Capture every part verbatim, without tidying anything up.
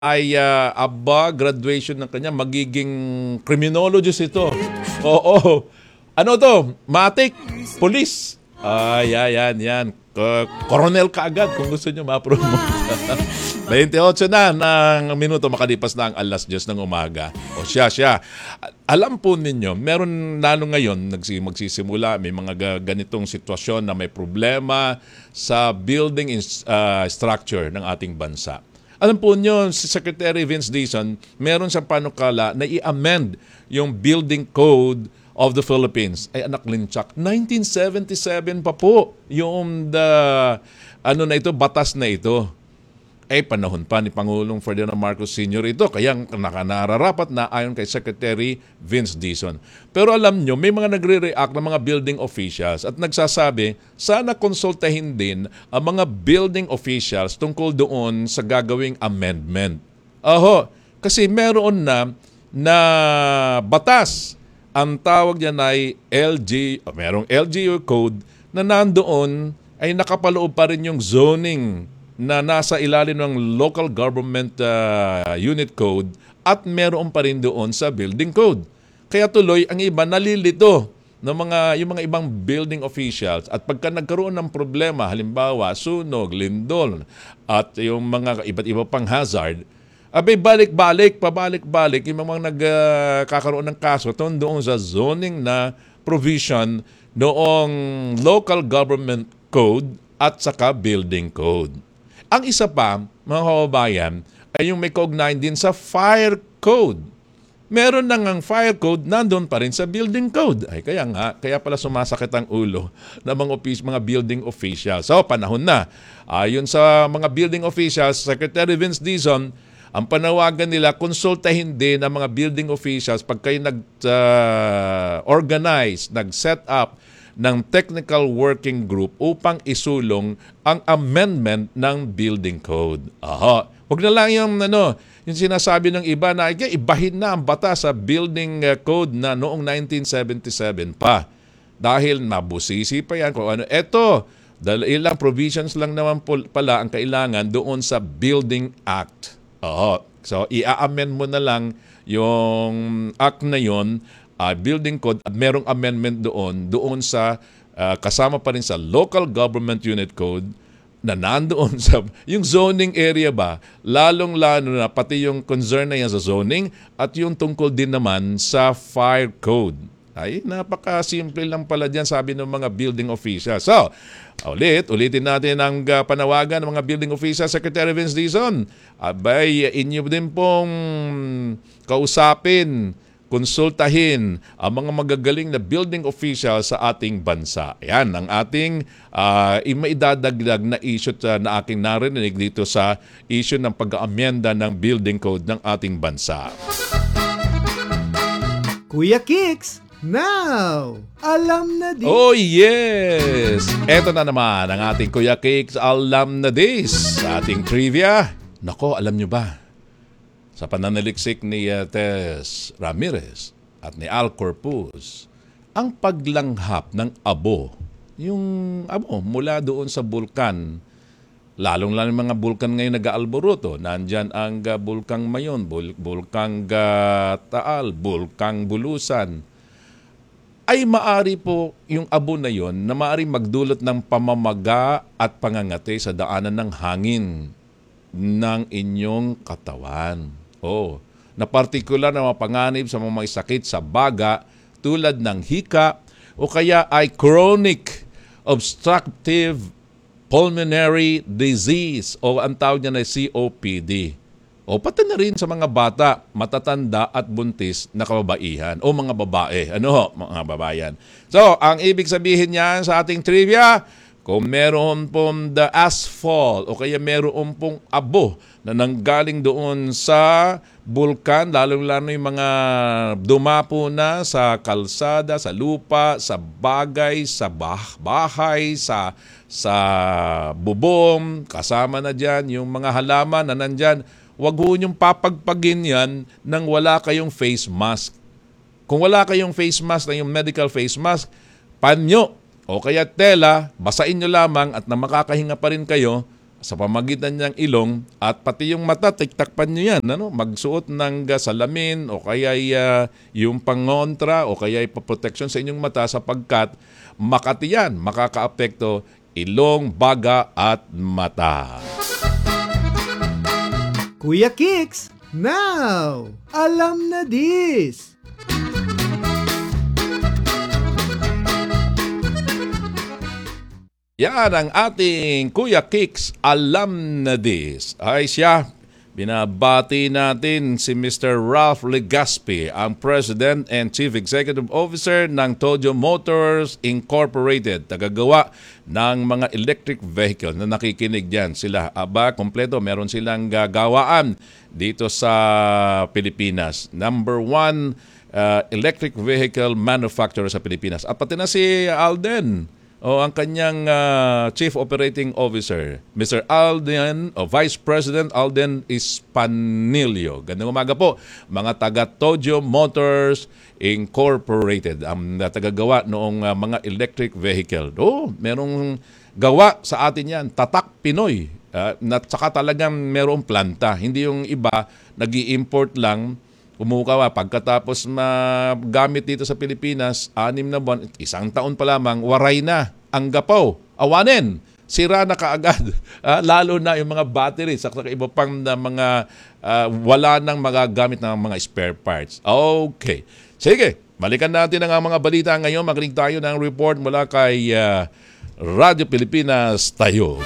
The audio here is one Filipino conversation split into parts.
ay uh, aba, graduation ng kanya, magiging criminologist ito. Oo. Ano to? Matik, police. Ay, yan, yan, yan. Uh, Coronel ka agad kung gusto nyo ma-promote. twenty-eight na ng minuto, makalipas na ang alas diyes ng umaga. O siya, siya. Alam po ninyo, meron lalo ngayon, magsisimula, may mga ganitong sitwasyon na may problema sa building uh, structure ng ating bansa. Alam po nyo, si Secretary Vince Dizon, meron siyang panukala na i-amend yung Building Code of the Philippines. Ay anak linchak, nineteen seventy-seven pa po yung the, ano na ito, batas na ito. Ay panahon pa ni Pangulong Ferdinand Marcos Senior ito, kaya nakanararapat na ayon kay Secretary Vince Dizon. Pero alam nyo, may mga nagre-react ng mga building officials at nagsasabi, sana konsultahin din ang mga building officials tungkol doon sa gagawing amendment. Aho, kasi meron na na batas. Ang tawag niyan ay L G, oh, merong L G U code na nandoon ay nakapaloob pa rin yung zoning na nasa ilalim ng Local Government uh, Unit Code at meron pa rin doon sa Building Code. Kaya tuloy, ang iba nalilito ng mga, yung mga ibang building officials at pagka nagkaroon ng problema, halimbawa sunog, lindol at yung mga iba't iba pang hazard, abay balik-balik, pabalik-balik yung mga nagkakaroon uh, ng kaso doon sa zoning na provision noong Local Government Code at saka Building Code. Ang isa pa, mga kababayan, ay yung may kaugnayan din sa Fire Code. Meron na ngang Fire Code, nandun pa rin sa Building Code. Ay kaya nga, kaya pala sumasakit ang ulo ng mga, office, mga building officials. So, panahon na. Ayon sa mga building officials, Secretary Vince Dizon, ang panawagan nila, konsultahin din ang mga building officials pag kayo nag-organize, uh, nag-set up ng technical working group upang isulong ang amendment ng building code. Aha. Huwag na lang yung, ano, yung sinasabi ng iba na ibahin na ang batas sa building code na noong nineteen seventy-seven pa. Dahil mabusisi pa yan kung ano. Eto, dahil ilang provisions lang naman pala ang kailangan doon sa Building Act. Oo. So, i-amend mo na lang yung act na yon, uh, building code, at merong amendment doon, doon sa, uh, kasama pa rin sa Local Government Unit Code, na nandoon sa, yung zoning area ba, lalong-lalo na pati yung concern na yan sa zoning, at yung tungkol din naman sa Fire Code. Ay, napaka-simple lang pala dyan, sabi ng mga building officials. So, ulit, ulitin natin ang uh, panawagan ng mga building officials, Secretary Vince Dizon. Abay, inyo din pong kausapin, konsultahin ang mga magagaling na building officials sa ating bansa. Ayan, ang ating uh, maidadagdag na issue uh, na aking narinig dito sa issue ng pag-aamyenda ng building code ng ating bansa. Kuya Kicks, now, alam na din. Oh yes! Eto na naman ang ating Kuya Kicks Alam na This sa ating trivia. Nako, alam nyo ba? Sa pananaliksik ni uh, Tess Ramirez at ni Al Corpus, ang paglanghap ng abo, yung abo mula doon sa bulkan, lalong-lalo mga bulkan ngayon nag-aalboruto. Nandyan ang uh, Bulkang Mayon, bul- Bulkang uh, Taal, Bulkang Bulusan. Ay maari po yung abo na yon na maari magdulot ng pamamaga at pangangati sa daanan ng hangin ng inyong katawan. Oh, na partikular na mapanganib sa mga may sakit sa baga tulad ng hika o kaya ay chronic obstructive pulmonary disease o ang tawag niya na C O P D. O pati na rin sa mga bata, matatanda at buntis na kababaihan o mga babae. Ano mga babayan? So, ang ibig sabihin niyan sa ating trivia, kung meron pong the asphalt o kaya meron pong abo na nanggaling doon sa bulkan, lalong-lalo yung mga dumapo na sa kalsada, sa lupa, sa bagay, sa bah- bahay, sa, sa bubong, kasama na dyan yung mga halaman na nandyan, wag ho niyong papagpagin yan nang wala kayong face mask. Kung wala kayong face mask na yung medical face mask, panyo o kaya tela, basain nyo lamang at na makakahinga pa rin kayo, sa pamagitan niyang ilong at pati yung mata, tiktakpan niyo yan. Ano? Magsuot ng uh, salamin o kaya uh, yung pangontra o kaya ipaproteksyon sa inyong mata sapagkat makati yan, makakaapekto ilong, baga at mata. Kuya Kicks, now! Alam na this! Yan ang ating Kuya Kicks, alam na this. Ay siya, binabati natin si Mister Ralph Legaspi, ang President and Chief Executive Officer ng Toyo Motors Incorporated, tagagawa ng mga electric vehicle na nakikinig dyan. Sila, aba, kompleto, meron silang gagawaan dito sa Pilipinas. Number one uh, electric vehicle manufacturer sa Pilipinas. At pati na si Alden, o ang kanyang uh, Chief Operating Officer, Mister Alden, o Vice President Alden Ispanilio. Gandang umaga po, mga taga Toyo Motors Incorporated, ang tagagawa noong uh, mga electric vehicle. Oh, merong gawa sa atin yan, Tatak Pinoy. Uh, na saka talagang merong planta, hindi yung iba nag-i-import lang. Kumukawa, pagkatapos magamit dito sa Pilipinas, anim na buwan, isang taon pa lamang, waray na ang gapaw. Awanin, sira na kaagad. Ah, lalo na yung mga battery, sa iba pang na mga uh, wala nang magagamit ng mga spare parts. Okay. Sige, balikan natin ang mga balita ngayon. Makinig tayo ng report mula kay uh, Radyo Pilipinas Tayo.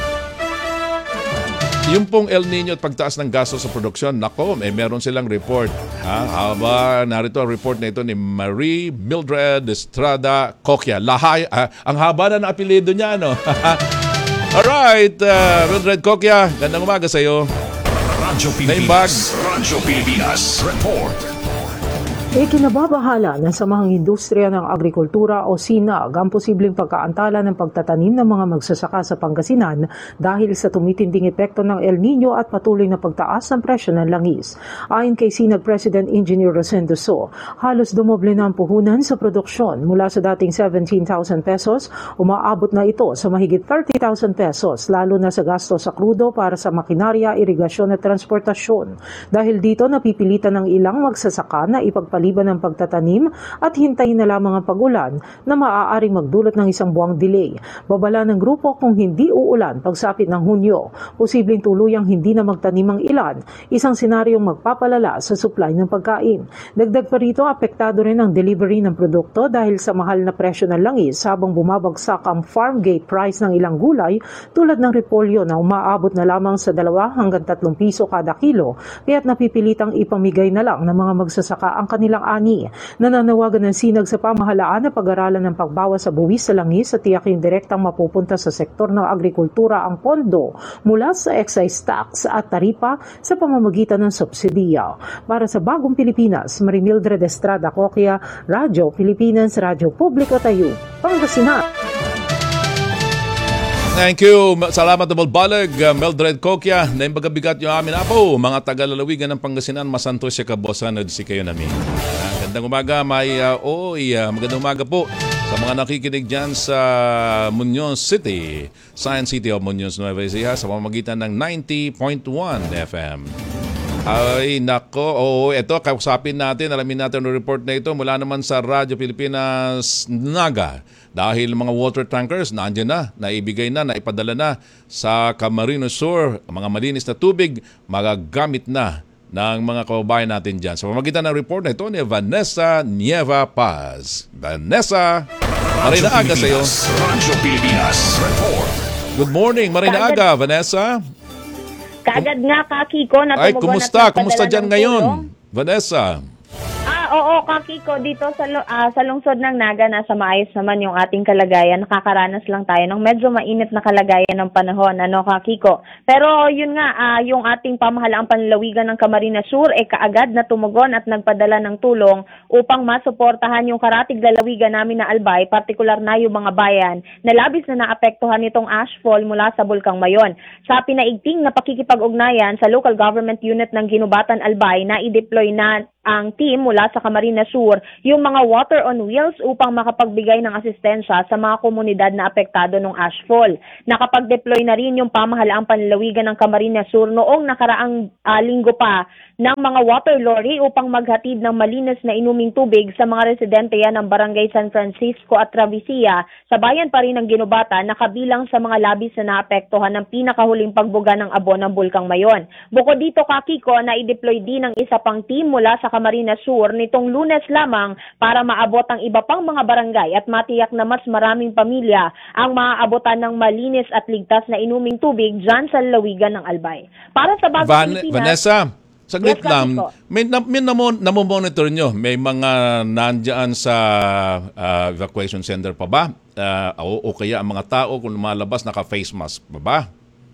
Yung pong El Nino at pagtaas ng gasto sa produksyon, nako, eh, meron silang report. Ha? Haba, narito ang report na ito ni Marie Mildred Estrada Coquia. Lahay, ah, ang haba na ng apelido niya, no? Alright, uh, Mildred Coquia, gandang umaga sa iyo. Radyo Pilipinas, Radyo Pilipinas, report. Ikinababahala ng Samahang Industriya ng Agrikultura o SINAG ang posibleng pagkaantala ng pagtatanim ng mga magsasaka sa Pangasinan dahil sa tumitinding epekto ng El Nino at patuloy na pagtaas ng presyo ng langis. Ayon kay SINAG President Engineer Rosendo So, halos dumoble na ang puhunan sa produksyon mula sa dating seventeen thousand pesos, umaabot na ito sa mahigit thirty thousand pesos, lalo na sa gasto sa krudo para sa makinarya, irigasyon at transportasyon. Dahil dito napipilitan ng ilang magsasaka na ipagpalitan ng pagtatanim at hintayin na lamang ang pag-ulan na maaaring magdulot ng isang buwang delay. Babala ng grupo kung hindi uulan pagsapit ng Hunyo, posibleng tuluyang hindi na magtanim ang ilan, isang senaryong magpapalala sa supply ng pagkain. Dagdag pa rito, apektado rin ang delivery ng produkto dahil sa mahal na presyo ng langis habang bumabagsak ang farm gate price ng ilang gulay tulad ng repolyo na umaabot na lamang sa dalawa hanggang tatlong piso kada kilo, kaya't napipilitang ipamigay na lang ng mga magsasaka ang kanilang ani. Nananawagan ng SINAG sa pamahalaan na pag-aralan ng pagbawas sa buwis sa langis at tiyaking direktang mapupunta sa sektor ng agrikultura ang pondo mula sa excise tax at taripa sa pamamagitan ng subsidiya. Para sa Bagong Pilipinas, Marie Mildred Estrada Coquia, Radyo Pilipinas, Radyo Publiko Tayo, Pangasinan. Thank you. Salamat na balbalag, uh, Mildred Coquia. Naimbagabigat yung amin apo. Mga taga-lalawigan ng Pangasinan, masanto siya kabosan na si kayo namin. Uh, gandang umaga, may uh, oy, uh, magandang umaga po sa mga nakikinig dyan sa Muñoz City, Science City of Muñoz, Nueva Ecija, sa pamamagitan ng ninety point one F M. Ay, nako. Oo, ito, kausapin natin, alamin natin ang report na ito mula naman sa Radyo Pilipinas Naga. Dahil mga water tankers, nandiyan na, naibigay na, naipadala na sa Camarines Sur. Mga malinis na tubig, magagamit na ng mga kababayan natin dyan. Sa pamamagitan ng report na ito ni Vanessa Nieva Paz. Vanessa, marina aga sa iyo. Radyo Pilipinas, report. Good morning, marina aga, Vanessa. Kaagad nga, Kakiko, na Ay, tumugon kumusta? at nagpadala Kumusta dyan ng ngayon, tulong. Vanessa? Ah, oo, Kakiko, dito sa, lu- ah, sa lungsod ng Naga, nasa maayos naman yung ating kalagayan. Nakakaranas lang tayo ng medyo mainit na kalagayan ng panahon, ano, Kakiko. Pero yun nga, ah, yung ating pamahalaang panlalawigan ng Camarines Sur, eh kaagad na tumugon at nagpadala ng tulong upang masuportahan yung karatig lalawigan namin na Albay, partikular na yung mga bayan na labis na naapektuhan nitong ashfall mula sa Bulkang Mayon. Sa pinaigting na pakikipag-ugnayan sa local government unit ng Ginubatan Albay na i-deploy na ang team mula sa Camarines Sur yung mga water on wheels upang makapagbigay ng asistensya sa mga komunidad na apektado ng ashfall. Nakapag-deploy na rin yung pamahalaang panlalawigan ng Camarines Sur noong nakaraang uh, linggo pa ng mga water lorry upang maghatid ng malinis na inuming tubig sa mga residente yan ng Barangay San Francisco at Travisia sa bayan pa rin ng Ginobata na kabilang sa mga labis na naapektuhan ng pinakahuling pagbuga ng abo ng Bulkang Mayon. Bukod dito, Kakiko, na i-deploy din ng isa pang team mula sa Camarines Sur nitong Lunes lamang para maabot ang iba pang mga barangay at matiyak na mas maraming pamilya ang maaabotan ng malinis at ligtas na inuming tubig dyan sa lalawigan ng Albay. Para sa Bagong Van- Pilipinas, Vanessa, saglit Yes, lang, Kakiko. may, na, may namon, namomonitor nyo, may mga nandyan sa ah, evacuation center pa ba? Ah, o, o kaya ang mga tao kung lumalabas naka-face mask pa ba?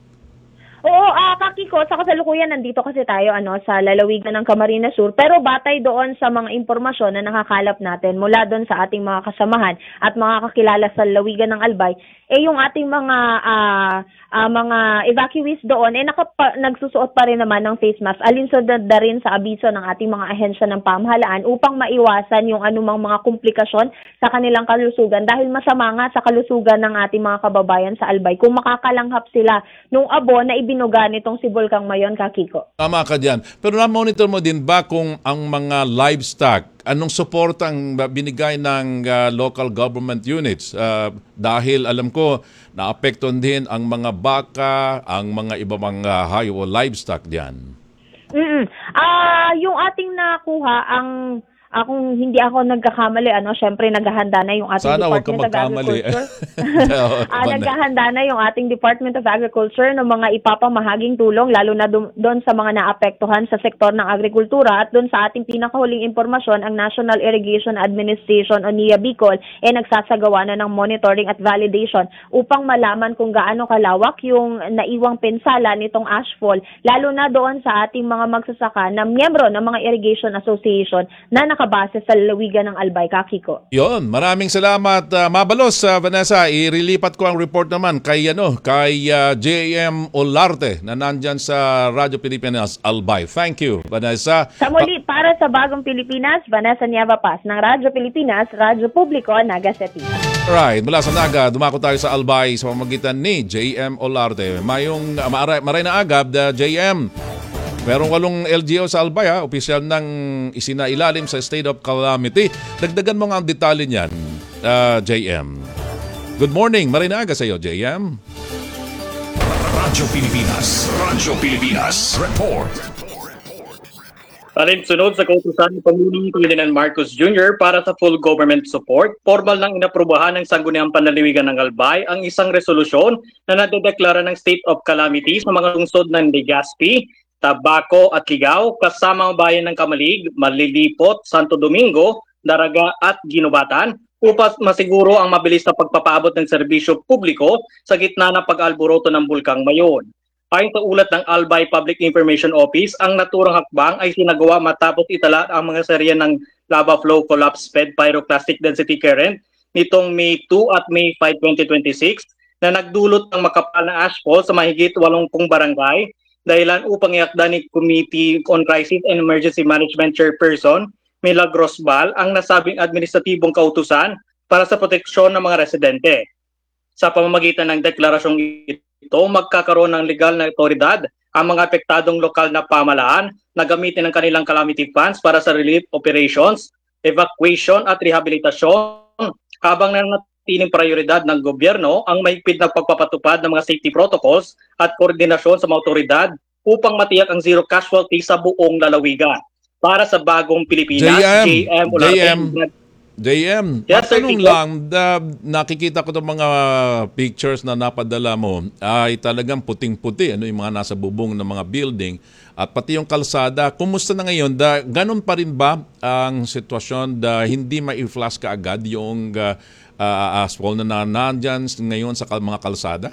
Oo, ah Kakiko, sa kasalukuyan nandito kasi tayo ano sa lalawigan ng Camarines Sur, pero batay doon sa mga impormasyon na nakakalap natin mula doon sa ating mga kasamahan at mga kakilala sa lalawigan ng Albay, eh yung ating mga ah, ah, mga evacuees doon eh nakapa, nagsusuot pa rin naman ng face mask alinsunod na rin sa abiso ng ating mga ahensya ng pamahalaan upang maiwasan yung anumang mga komplikasyon sa kanilang kalusugan dahil masama nga sa kalusugan ng ating mga kababayan sa Albay kung makakalanghap sila nung abo na binuga nitong si Bulkang Mayon, Kakiko. Tama ka dyan. Pero na-monitor mo din ba kung ang mga livestock, anong support ang binigay ng uh, local government units? Uh, dahil alam ko, naapektuhan din ang mga baka, ang mga iba mga hayop o livestock dyan. Mm. Ah, yung ating nakuha ang ah, kung hindi ako nagkakamali, ano, syempre naghahanda na yung ating Sana huwag ka Department of magkamali. Agriculture. Oo, ah, Van- naghahanda na yung ating Department of Agriculture ng mga ipapamahaging tulong, lalo na dun- doon sa mga naapektuhan sa sektor ng agrikultura at doon sa ating pinakahuling impormasyon, ang National Irrigation Administration o N I A Bicol, eh nagsasagawa na ng monitoring at validation upang malaman kung gaano kalawak yung naiwang pinsala nitong ashfall, lalo na doon sa ating mga magsasaka na miyembro ng mga irrigation association na nakabase sa lalawigan ng Albay, Kakiko. Yon, maraming salamat. Uh, mabalos, uh, Vanessa, irilipat ko ang report naman kay ano, kay uh, J M Olarte na nandyan sa Radyo Pilipinas Albay. Thank you, Vanessa. Sa muli, para sa Bagong Pilipinas, Vanessa Nieva Paz ng Radyo Pilipinas, Radyo Publiko, Naga City. Right, mula sa Naga, dumako tayo sa Albay sa pamamagitan ni J M Olarte. Mayong uh, maray, maray na agad, uh, J M. Merong walong L G U sa Albay, ha? Opisyal ng isinailalim sa state of calamity. Dagdagan mo nga ang detalye niyan, uh, J M. Good morning, maray na aga sa iyo, J M. Radyo Pilipinas. Radyo Pilipinas. Report. Alinsunod sa kautusan ni Pangulong Ferdinand Marcos Junior para sa full government support, formal nang inaprubahan ng Sangguniang Panlalawigan ng Albay ang isang resolusyon na nadedeklara ng state of calamity sa mga lungsod ng Legazpi, Tabaco at Ligao kasama ang bayan ng Kamalig, Malilipot, Santo Domingo, Daraga at Ginobatan upang masiguro ang mabilis na pagpapaabot ng serbisyo publiko sa gitna ng pag-alboroto ng Bulkang Mayon. Ayon sa ulat ng Albay Public Information Office, ang naturang hakbang ay sinagawa matapos itala ang mga serye ng lava flow collapse fed pyroclastic density current nitong May two at May five, twenty twenty-six na nagdulot ng makapal na ashfall sa mahigit walongpung barangay, dahilan upang iakda ni Committee on Crisis and Emergency Management Chairperson Milagros Bal ang nasabing administratibong kautusan para sa proteksyon ng mga residente. Sa pamamagitan ng deklarasyong ito, magkakaroon ng legal na otoridad ang mga apektadong lokal na pamahalaan na gamitin ang kanilang calamity funds para sa relief operations, evacuation at rehabilitasyon, habang nanatiling prioridad ng gobyerno ang mahigpit na pagpapatupad ng mga safety protocols at koordinasyon sa mga otoridad upang matiyak ang zero casualty sa buong lalawigan. Para sa Bagong Pilipinas, J M, J M, J M, J M, Yes, sir, tanong Tito. lang, da, nakikita ko itong mga pictures na napadala mo, ay talagang puting-puti, ano yung mga nasa bubong ng mga building, at pati yung kalsada. Kumusta na ngayon? Da, ganun pa rin ba ang sitwasyon da hindi ma-flash ka agad yung uh, uh, asphalt na nandyan ngayon sa kal- mga kalsada?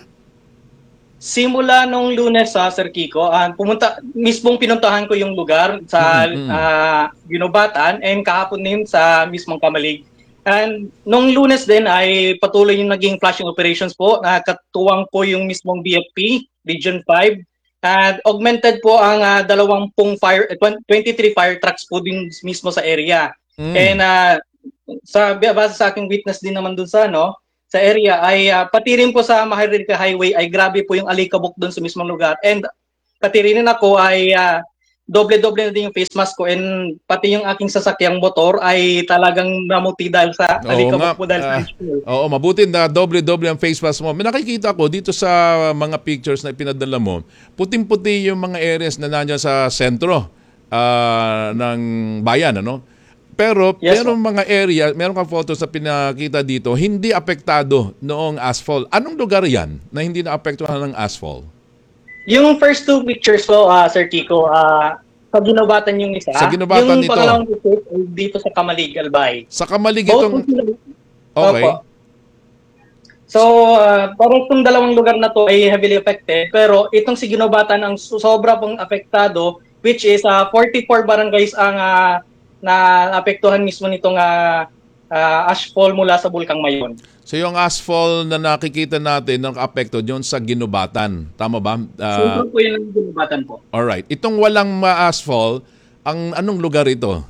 Simula nung Lunes sa Sir Kiko, uh, pumunta mismong pinuntahan ko yung lugar sa Mm-hmm. uh, Ginobatan and kahapon din sa mismong Kamalig. And nung Lunes din ay patuloy yung naging flashing operations po. Nakatuwang po yung mismong B F P, Region five, At augmented po ang uh, dalawampung fire, twenty-three fire trucks po din mismo sa area. Mm. And uh, sa base sa aking witness din naman dun sa no, sa area ay uh, pati rin po sa Maharlika Highway ay grabe po yung alikabok dun sa mismong lugar. And pati rin ako ay uh, doble-doble na din yung face mask ko, and pati yung aking sasakyang motor ay talagang namuti dahil sa Oo alikabok nga, po dahil sa ah, school. Oo, mabuti na doble-doble ang face mask mo. May nakikita ko dito sa mga pictures na ipinadala mo, puting-puti yung mga areas na nandiyan sa sentro ah, ng bayan, ano? Pero Yes, merong mga area, meron kang photos na pinakita dito, hindi apektado noong asphalt. Anong lugar yan na hindi naapektuhan ng asphalt? Yung first two pictures ko, uh, Sir Kiko, uh, sa Ginobatan yung isa. Sa Ginobatan yung ito. pangalawang picture ay dito sa Kamalig, Albay. Sa Kamalig Both itong... po sila- Okay. Opo. So, uh, parang itong dalawang lugar na to ay heavily affected, pero itong si Ginobatan ang so- sobra pong apektado, which is uh, forty-four barangays ang uh, na apektuhan mismo nitong uh, uh, ashfall mula sa Bulkang Mayon. So yung asphalt na nakikita natin ng apekto diyon sa Ginobatan. Tama ba? So, Ah, ito po yung Ginobatan po. alright. Itong walang ma-asphalt, ang anong lugar ito?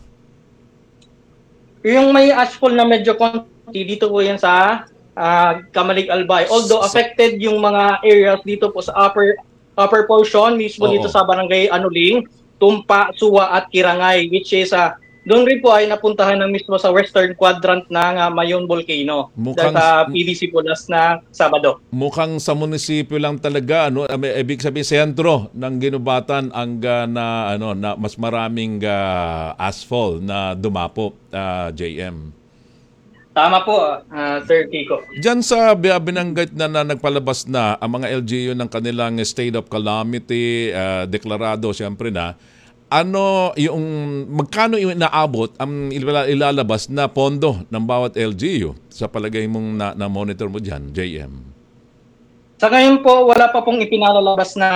Yung may ashfall na medyo konti, dito po yan sa uh, Kamalig Albay. Although affected yung mga areas dito po sa upper upper portion, mismo Oo. dito sa Barangay Anuling, Tumpa, Suwa at Kirangay, which is uh, doon rin po ay napuntahan ng mismo sa western quadrant ng uh, Mayon Volcano. Mukhang- Dahil sa P D C po last na Sabado. Mukhang sa munisipyo lang talaga, ano, may ibig sabihin sentro ng Ginobatan ang ah, na ano na mas maraming ah, asphalt na dumapo, ah, J M. Tama po, uh, Sir Kiko. Diyan sa bi- binanggit na, na nagpalabas na ang mga L G U ng kanilang state of calamity, ah, deklarado siyempre na, ano yung magkano yung naabot ang ilala- ilalabas na pondo ng bawat L G U sa palagay mong na, na monitor mo diyan, J M? Sa ngayon po, wala pa pong ipinalalabas na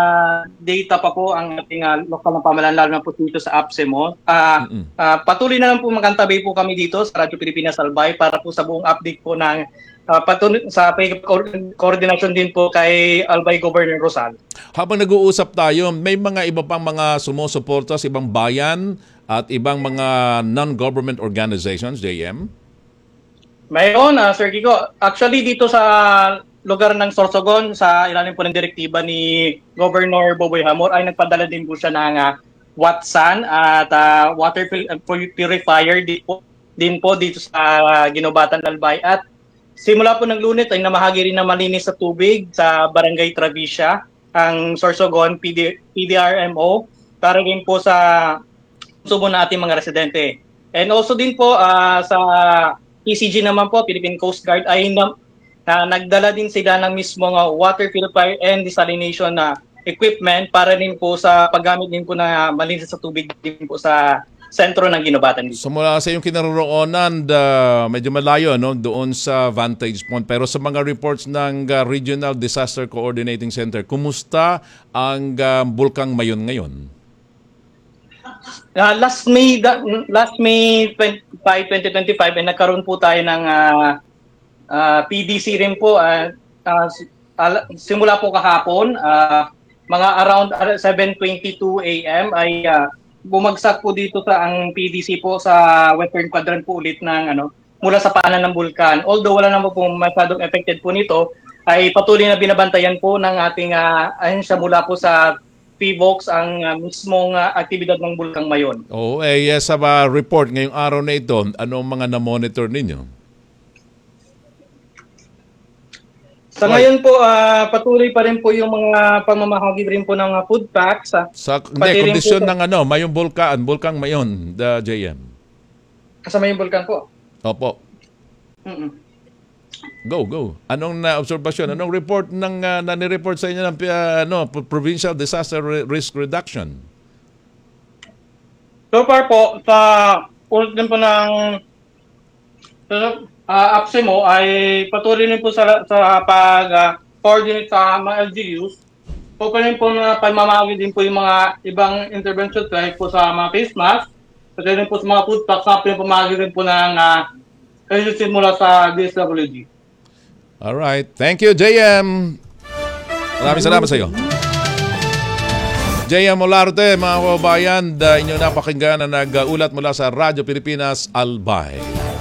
data pa po ang ating uh, lokal na pamahalaan, lalo na po dito sa APSEMO. Uh, Mm-mm. uh, patuloy na lang po magkantabay po kami dito sa Radyo Pilipinas Albay para po sa buong update po ng uh, patuloy, sa coordination din po kay Albay Governor Rosal. Habang nag-uusap tayo, may mga iba pang mga sumusuporta sa ibang bayan at ibang mga non-government organizations, J M? Mayroon, uh, Sir Kiko. Actually, dito sa lugar ng Sorsogon, sa ilalim po ng direktiba ni Governor Boboy Hamor, ay nagpadala din po siya ng uh, Watsan at uh, water pur- purifier din po, din po dito sa uh, Ginobatan Albay. At simula po ng Lunes ay namahagi rin na malinis sa tubig sa Barangay Travicia, ang Sorsogon P D, P D R M O, para din po sa subo na ating mga residente. And also din po uh, sa P C G naman po, Philippine Coast Guard, ay na, na nagdala din sila ng mismong uh, water purifier and desalination na equipment para din po sa paggamit din po na malinis sa tubig din po sa sentro ng Ginobatan dito. So mula sa iyong kinaroroonan, uh, medyo malayo no, doon sa Vantage Point. Pero sa mga reports ng uh, Regional Disaster Coordinating Center, kumusta ang uh, Bulkang Mayon ngayon? Uh, last May da, last May twenty-five, twenty twenty-five ay nagkaroon po tayo ng uh, uh, P D C rin po uh, uh, simula po kahapon uh, mga around seven twenty-two A M ay uh, bumagsak po dito sa ang P D C po sa western quadrant po ulit ng ano mula sa paanan ng bulkan. Although wala naman po masyadong affected po nito, ay patuloy na binabantayan po ng ating uh, ayun siya mula po sa P V O X ang uh, mismong uh, aktibidad ng Bulkang Mayon. Oo, eh, yes, sa uh, report ngayong araw na ito, anong mga na-monitor ninyo? Sa ngayon po, uh, patuloy pa rin po yung mga pamamahagi rin po ng uh, food packs. Uh, Sa Pati hindi, rin kondisyon po- ng ano, Mayong Bulkan, Bulkang Mayon, the J M. kasama yung bulkan po. Opo. Mm-mm. Go, go. Anong na-obserbasyon? Anong report ng uh, nani-report sa inyo ng uh, ano, Provincial Disaster Re- Risk Reduction? So far po, sa ulit din po ng uh, APSEMO ay patuloy rin po sa, sa pag-coordinate sa mga L G Us. Po pa rin po na pagmamahagi din po yung mga ibang intervention like po sa mga face mask, pati rin po sa mga food packs, na pamamahagi rin po ng uh, agency mula sa D S W G. Alright. Thank you, J M. Maraming salamat sa iyo. Jaya Molarte, mga kababayan, da inyo napakinggan na nag-ulat mula sa Radyo Pilipinas, Albay.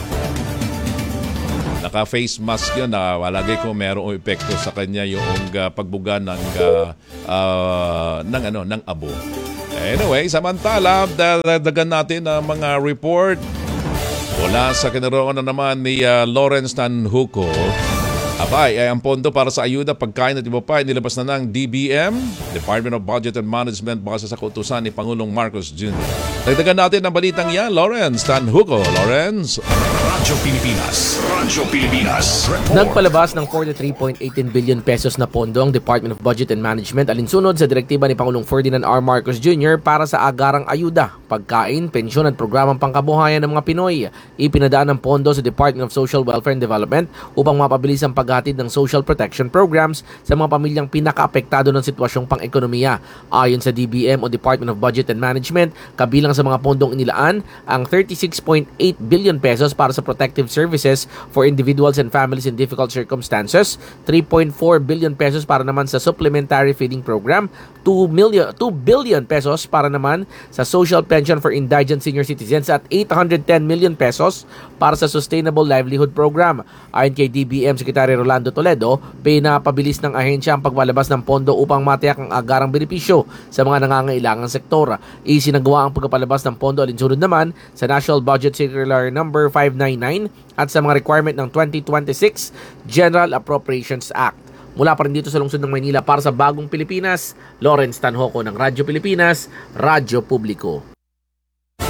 Naka-face mask yun na walagay ko merong epekto sa kanya yung uh, pagbuga ng, uh, uh, ng, ano, ng abo. Anyway, samantala, dadagan natin ang mga report mula sa kinaroon na naman ni uh, Lawrence Tanhuco. Abay, ay ang pondo para sa ayuda, pagkain at iba pa, inilabas na ng D B M, Department of Budget and Management, base sa kautusan ni Pangulong Marcos Junior Dagdagan natin ang balitang yan, Lawrence Tanhuco. Lawrence. Radyo Pilipinas. Radyo Pilipinas. Report. Nagpalabas ng forty-three point one eight billion pesos na pondo ang Department of Budget and Management alinsunod sa direktiba ni Pangulong Ferdinand R. Marcos Junior para sa agarang ayuda, pagkain, pensyon at programang pangkabuhayan ng mga Pinoy. Ipinadaan ng pondo sa Department of Social Welfare and Development upang mapabilis ang paghatid ng social protection programs sa mga pamilyang pinakaapektado ng sitwasyong pang-ekonomiya. Ayon sa D B M o Department of Budget and Management, kabilang sa mga pondong inilaan ang thirty-six point eight billion pesos para sa protective services for individuals and families in difficult circumstances, three point four billion pesos para naman sa supplementary feeding program, two billion pesos para naman sa social pension for indigent senior citizens at eight hundred ten million pesos para sa sustainable livelihood program. Ayon kay D B M Secretary Rolando Toledo, pinapabilis ng ahensya ang pagbalabas ng pondo upang matiyak ang agarang benepisyo sa mga nangangailangang sektor. Isinagawa ang pagpapalabas ng pondo alinsunod naman sa National Budget Circular number five ninety-nine at sa mga requirement ng twenty twenty-six General Appropriations Act. Mula pa rin dito sa lungsod ng Maynila para sa Bagong Pilipinas, Lawrence Tanhuco ng Radyo Pilipinas, Radyo Publiko.